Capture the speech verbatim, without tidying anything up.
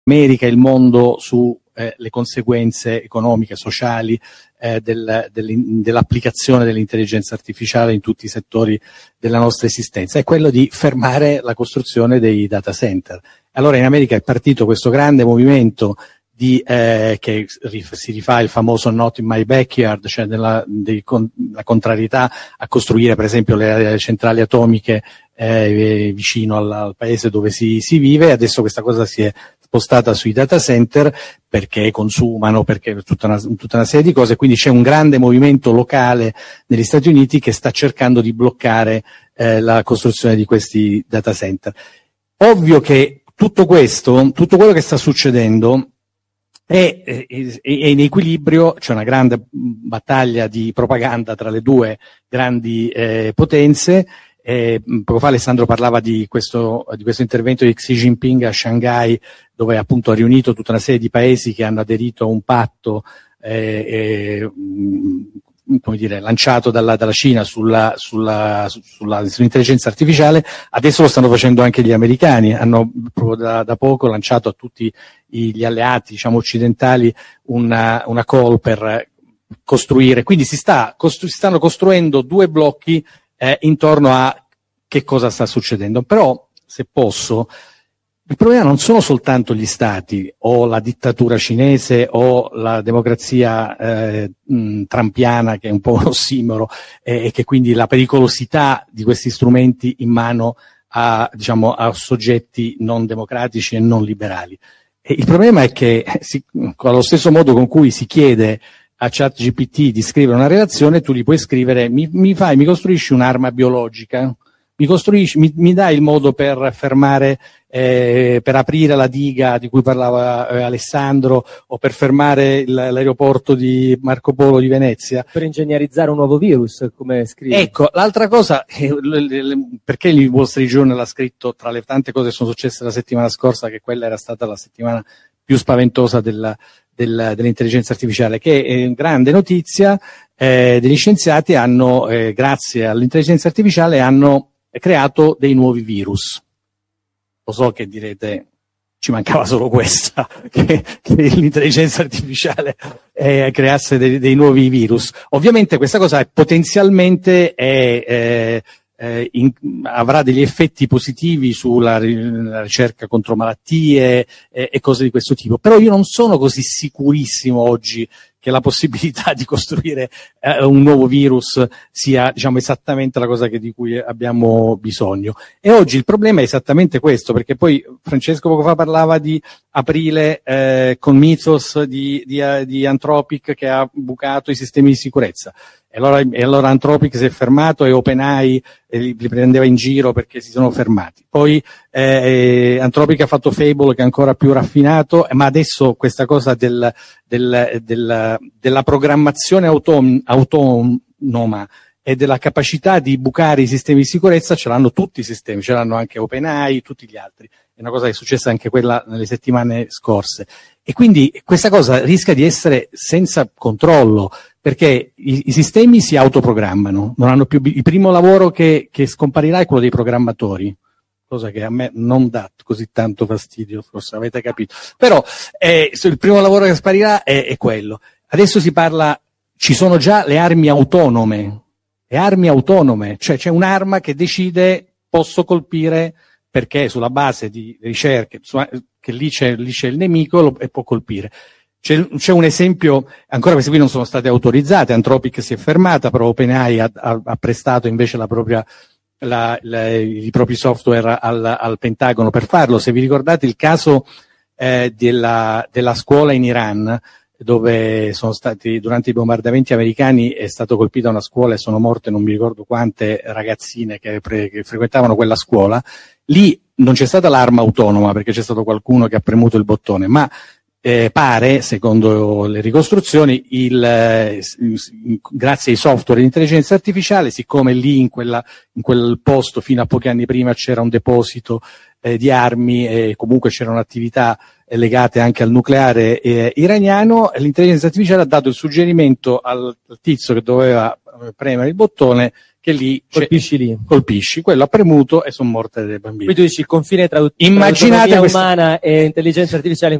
America e il mondo su eh, le conseguenze economiche, sociali eh, del, dell'applicazione dell'intelligenza artificiale in tutti i settori della nostra esistenza, è quello di fermare la costruzione dei data center. Allora in America è partito questo grande movimento di, eh, che si rifà il famoso not in my backyard, cioè della, di, con, la contrarietà a costruire per esempio le, le centrali atomiche eh, vicino al, al paese dove si, si vive. Adesso questa cosa si è spostata sui data center perché consumano, perché tutta una, tutta una serie di cose, quindi c'è un grande movimento locale negli Stati Uniti che sta cercando di bloccare eh, la costruzione di questi data center. Ovvio che tutto questo, tutto quello che sta succedendo è, è, è in equilibrio, c'è una grande battaglia di propaganda tra le due grandi eh, potenze. Eh, poco fa Alessandro parlava di questo, di questo intervento di Xi Jinping a Shanghai, dove appunto ha riunito tutta una serie di paesi che hanno aderito a un patto eh, eh, come dire, lanciato dalla, dalla Cina sulla, sulla, sulla, sull'intelligenza artificiale. Adesso lo stanno facendo anche gli americani, hanno proprio da, da poco lanciato a tutti gli alleati, diciamo, occidentali una, una call per costruire, quindi si, sta, costru- si stanno costruendo due blocchi eh, intorno a che cosa sta succedendo. Però, se posso, il problema non sono soltanto gli stati o la dittatura cinese o la democrazia eh, mh, trumpiana, che è un po' un ossimoro, eh, e che quindi la pericolosità di questi strumenti in mano a, diciamo, a soggetti non democratici e non liberali. E il problema è che si, allo stesso modo con cui si chiede a ChatGPT di scrivere una relazione, tu gli puoi scrivere mi, mi fai, mi costruisci un'arma biologica, mi costruisci, mi, mi dai il modo per fermare, eh, per aprire la diga di cui parlava eh, Alessandro, o per fermare il, l'aeroporto di Marco Polo di Venezia. Per ingegnerizzare un nuovo virus, come scrivi. Ecco, l'altra cosa, eh, le, le, perché il Wall Street Journal ha scritto, tra le tante cose che sono successe la settimana scorsa, che quella era stata la settimana più spaventosa della, della, dell'intelligenza artificiale, che è una grande notizia, eh, degli scienziati hanno, eh, grazie all'intelligenza artificiale, hanno creato dei nuovi virus. Lo so che direte, ci mancava solo questa, che, che l'intelligenza artificiale eh, creasse dei, dei nuovi virus. Ovviamente questa cosa è potenzialmente è, eh, eh, in, avrà degli effetti positivi sulla la ricerca contro malattie eh, e cose di questo tipo, però io non sono così sicurissimo oggi che la possibilità di costruire eh, un nuovo virus sia, diciamo, esattamente la cosa che, di cui abbiamo bisogno. E oggi il problema è esattamente questo, perché poi Francesco poco fa parlava di aprile eh, con Mythos di, di, di Anthropic che ha bucato i sistemi di sicurezza. E allora, e allora Anthropic si è fermato e OpenAI eh, li, li prendeva in giro perché si sono fermati. Poi eh, Anthropic ha fatto Fable, che è ancora più raffinato, ma adesso questa cosa del, del, del, della programmazione autom- autonoma e della capacità di bucare i sistemi di sicurezza ce l'hanno tutti i sistemi, ce l'hanno anche OpenAI, tutti gli altri. È una cosa che è successa anche quella nelle settimane scorse. E quindi questa cosa rischia di essere senza controllo, perché i, i sistemi si autoprogrammano, non hanno più, il primo lavoro che, che scomparirà è quello dei programmatori, cosa che a me non dà così tanto fastidio, forse avete capito. Però eh, il primo lavoro che sparirà è, è quello. Adesso si parla, ci sono già le armi autonome, le armi autonome, cioè c'è un'arma che decide posso colpire perché sulla base di ricerche, che lì c'è, lì c'è il nemico lo, e può colpire. C'è, c'è un esempio, ancora queste qui non sono state autorizzate, Anthropic si è fermata, però OpenAI ha, ha, ha prestato invece la propria, la, la, i propri software al, al Pentagono per farlo. Se vi ricordate il caso eh, della, della scuola in Iran, dove sono stati, durante i bombardamenti americani è stato colpita una scuola e sono morte non mi ricordo quante ragazzine che, pre, che frequentavano quella scuola, lì non c'è stata l'arma autonoma perché c'è stato qualcuno che ha premuto il bottone, ma eh, pare, secondo le ricostruzioni, il, eh, grazie ai software di intelligenza artificiale, siccome lì in, quella, in quel posto fino a pochi anni prima c'era un deposito eh, di armi e comunque c'erano attività legate anche al nucleare eh, iraniano, l'intelligenza artificiale ha dato il suggerimento al, al tizio che doveva premere il bottone che lì colpisci lì. Colpisci, quello ha premuto e sono morte delle bambine. Quindi tu dici il confine tra Immaginate autonomia questa... umana e intelligenza artificiale